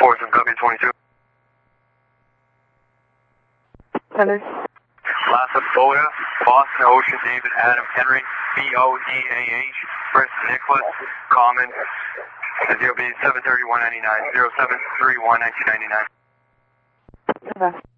Force of W22. Heather. Lassa Boda, Boston Ocean, David Adam Henry, BODAH, Chris Nicholas, Common, ZOB 73199, 0731 1999.